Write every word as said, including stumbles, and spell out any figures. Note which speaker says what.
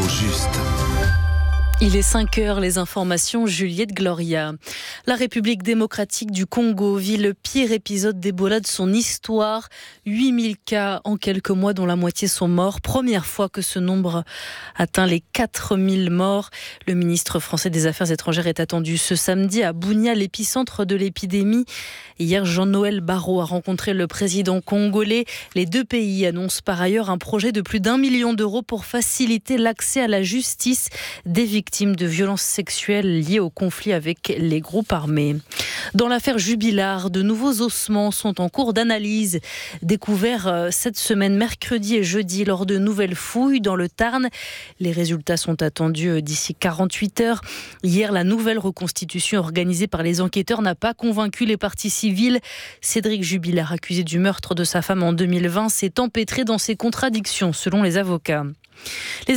Speaker 1: juste.
Speaker 2: Il est cinq heures, les informations, Juliette Gloria. La République démocratique du Congo vit le pire épisode d'Ebola de son histoire. huit mille cas en quelques mois, dont la moitié sont morts. Première fois que ce nombre atteint les quatre mille morts. Le ministre français des Affaires étrangères est attendu ce samedi à Bunia, l'épicentre de l'épidémie. Hier, Jean-Noël Barrot a rencontré le président congolais. Les deux pays annoncent par ailleurs un projet de plus d'un million d'euros pour faciliter l'accès à la justice des victimes de violences sexuelles liées au conflit avec les groupes armés. Dans l'affaire Jubilard, de nouveaux ossements sont en cours d'analyse. Découverts cette semaine, mercredi et jeudi, lors de nouvelles fouilles dans le Tarn. Les résultats sont attendus d'ici quarante-huit heures. Hier, la nouvelle reconstitution organisée par les enquêteurs n'a pas convaincu les parties civiles. Cédric Jubilard, accusé du meurtre de sa femme en deux mille vingt, s'est empêtré dans ses contradictions, selon les avocats. Les